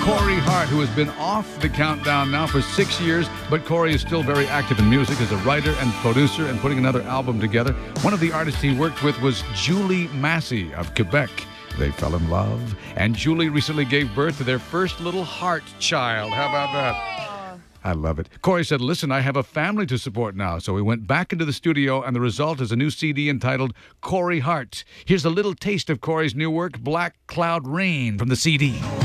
Corey Hart, who has been off the countdown now for 6 years, but Corey is still very active in music as a writer and producer and putting another album together. One of the artists he worked with was Julie Massey of Quebec. They fell in love, and Julie recently gave birth to their first little heart child. How about that? I love it. Corey said, listen, I have a family to support now. So we went back into the studio, and the result is a new CD entitled Corey Hart. Here's a little taste of Corey's new work, Black Cloud Rain, from the CD.